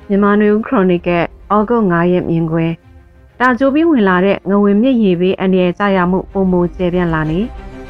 မြန်မာနွေဦးခရိုနီကယ်ဩဂုတ်9ရက်မြင်ကွယ်တာကြိုပြီးဝင်လာတဲ့ငဝင်မြစ်ရေဘေးအန္တရာယ်ကြရမှုပုံမကျပြန့်လာနေ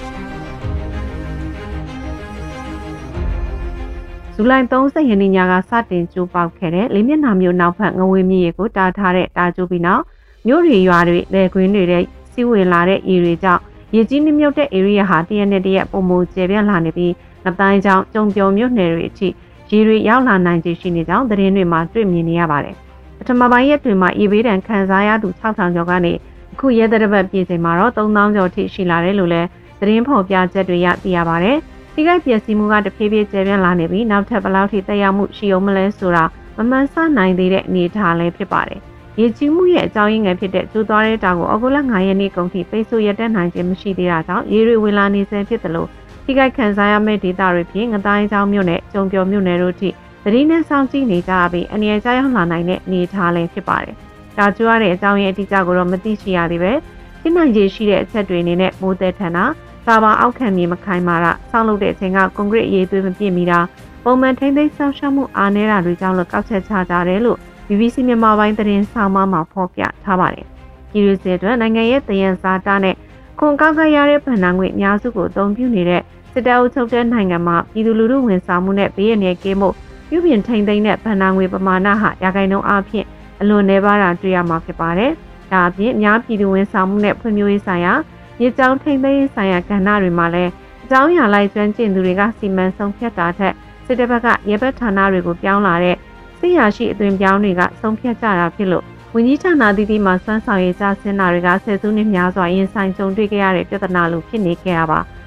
ဇူလိုင်30ရက်နေ့ညကစတင်ကျိုးပေါက်ခဲ့တဲ့လေးမျက်နှာမျိုးနောက်ဖက်ငဝင်မြစ်ရေကိုတားထားတဲ့တာကြိုပြီးနောက်မြို့တွေရွာတွေလယ်ကွင်းတွေတဲ့စီးဝင်လာတဲ့ရေတွေကြောင့်ရေကြီးနှမြုပ်တဲ့ area ဟာတရက်နဲ့တရက်ပုံမကျပြန့်လာနေပြီးနှစ်တိုင်းကြောင့်ကြုံပြော်မြို့နယ်တွေအထိရေတွေရောက်လာနိုင်ခြေရှိနေကြောင်းသတင်းတွေမှာတွေ့မြင်နေရပါတယ်။ပထမပိုင်းရက်တွေမှာရေဘေးဒဏ်ခံစားရသူ6000ကျော်ကနေအခုရက်သက်ပတ်ပြည်ချိန်မှာတော့3000ကျော်ထိရှိလာတယ်လို့လည်းသတင်းဖော်ပြချက်တွေရသိရပါတယ်။ဒီကိစ္စပျက်စီးမှုကတဖြည်းဖြည်းကျပြန့်လာနေပြီးနောက်ထပ်ဘယ်လောက်ထိသက်ရောက်မှုရှိအောင်မလဲဆိုတာမမှန်ဆနိုင်သေးတဲ့အနေအထားလည်းဖြစ်ပါတယ်။ရေကြီးမှုရဲ့အကြောင်းရင်းငယ်ဖြစ်တဲ့ကျိုးသွားတဲ့တောင်ကိုဩဂုတ်လ9ရက်နေ့ကုန်ထိပိတ်ဆို့ရတဲ့နိုင်ခြင်းမရှိသေးတာကြောင့်ရေတွေဝင်လာနေဆဲဖြစ်တယ်လို့ထိခိုက်ခံစားရမယ့်ဒေသတွေဖြင့်ငတိုင်းချောင်းမြို့နယ်ကျုံပြော်မြို့နယ်တို့ထိသတိနဲ့စောင့်ကြည့်နေကြပြီးအနည်းကြားရောက်လာနိုင်တဲ့အနေအထားလည်းဖြစ်ပါတယ်။ဒါကြွားတဲ့အကြောင်းရင်းအတိအကျကိုတော့မသိရှိရသေးပဲ။ဒီနိုင်ခြေရှိတဲ့အချက်တွေအနေနဲ့မိုးသက်ထန်တာ၊စာပါအောက်ခံမြေမခိုင်မာတာ၊ဆောင်းလုပ်တဲ့အချိန်ကကွန်ကရစ်ရေးသွေးမပြည့်မီတာပုံမှန်ထိမ့်သိမ်းဆောင်ရှောက်မှုအားနည်းတာတွေကြောင့်လည်းကောက်ချက်ချကြတယ်လို့ BBC မြန်မာပိုင်းသတင်းဆောင်မှာဖော်ပြထားပါတယ်။ဒီလိုစေအတွက်နိုင်ငံရဲ့တယံဇာတာနဲ့ခွန်ကောက်ကရတဲ့ဗဏ္ဍာငွေအများစုကိုအသုံးပြုနေတဲ့စစ်တပ်အုပ်ချုပ်တဲ့နိုင်ငံမှာပြည်သူလူထုဝန်ဆောင်မှုနဲ့ဘေးရန်ရဲ့ကင်းမှုပြုပြင်ထိန်းသိမ်းတဲ့ဗဏ္ဍာငွေပမာဏဟာရာခိုင်နှုန်းအဖြစ်အလွန်နည်းပါးတာတွေ့ရမှာဖြစ်ပါတယ်။ဒါအပြင်အများပြည်သူဝန်ဆောင်မှုနဲ့ဖွံ့ဖြိုးရေးဆိုင်ရာရေကြောင်းထိန်းသိမ်းရေးဆိုင်ရာကဏ္ဍတွေမှာလည်းအကြောင်းအရာလိုက်ကျွမ်းကျင်သူတွေကစီမံဆုံးဖြတ်တာထက်စစ်တပ်ဘက်ကရဲဘက်ဌာနတွေကိုပြောင်းလာတဲ့စစ်ရာရှိအသွင်ပြောင်းတွေကဆုံးဖြတ်ကြတာဖြစ်လို့ဝန်ကြီးဌာနတည်တည်မှာစွမ်းဆောင်ရည်ကြဆင်းတာတွေကဆယ်စုနှစ်များစွာရင်ဆိုင်ကြုံတွေ့ခဲ့ရတဲ့ပြဿနာလိုဖြစ်နေခဲ့တာပါ။